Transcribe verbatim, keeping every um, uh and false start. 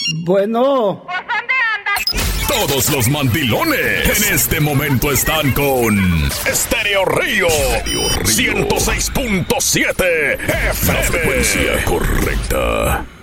Bueno. ¿Por dónde andas? Todos los mandilones en este momento están con Estéreo Río ciento seis punto siete F M. La frecuencia correcta.